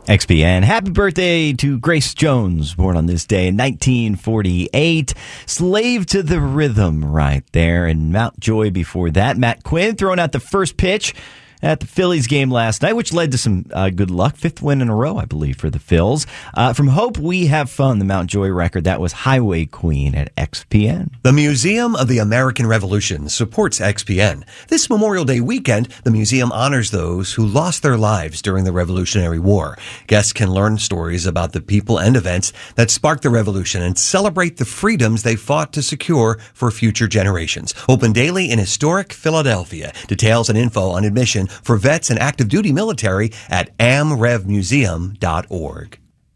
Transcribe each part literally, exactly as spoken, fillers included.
X P N. Happy birthday to Grace Jones, born on this day in nineteen forty-eight. Slave to the Rhythm right there. And Mount Joy before that. Matt Quinn throwing out the first pitch at the Phillies game last night, which led to some uh, good luck. Fifth win in a row, I believe, for the Phils. Uh, from Hope We Have Fun, the Mount Joy record, that was Highway Queen at X P N. The Museum of the American Revolution supports X P N. This Memorial Day weekend, the museum honors those who lost their lives during the Revolutionary War. Guests can learn stories about the people and events that sparked the revolution and celebrate the freedoms they fought to secure for future generations. Open daily in historic Philadelphia. Details and info on admission for vets and active duty military at am rev museum dot org.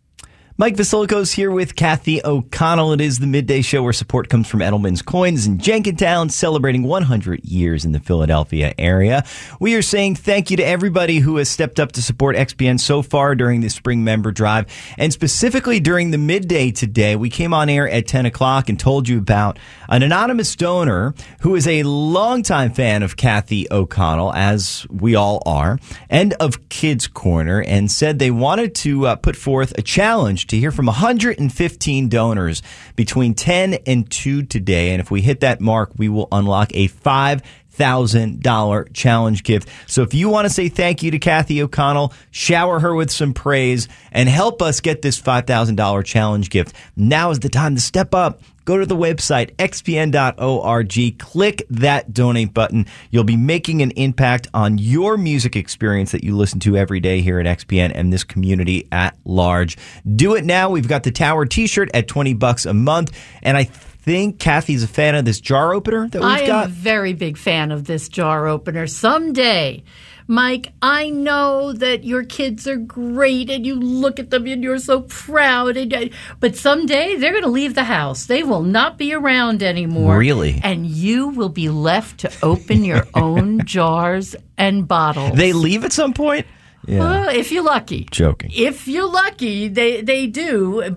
Mike Vasilico's here with Kathy O'Connell. It is the midday show where support comes from Edelman's Coins in Jenkintown, celebrating one hundred years in the Philadelphia area. We are saying thank you to everybody who has stepped up to support X P N so far during the spring member drive, and specifically during the midday today. We came on air at ten o'clock and told you about an anonymous donor who is a longtime fan of Kathy O'Connell, as we all are, and of Kids Corner, and said they wanted to uh, put forth a challenge to hear from one hundred fifteen donors between ten and two today. And if we hit that mark, we will unlock a five thousand dollars challenge gift. So if you want to say thank you to Kathy O'Connell, shower her with some praise, and help us get this five thousand dollars challenge gift, now is the time to step up. Go to the website, x p n dot org. Click that donate button. You'll be making an impact on your music experience that you listen to every day here at X P N and this community at large. Do it now. We've got the Tower t-shirt at twenty bucks a month. And I think Kathy's a fan of this jar opener that we've I got. am a very big fan of this jar opener. Someday, Mike, I know that your kids are great and you look at them and you're so proud. And, but someday they're going to leave the house. They will not be around anymore. Really? And you will be left to open your own jars and bottles. They leave at some point? Yeah. Well, if you're lucky. Joking. If you're lucky, they, they do.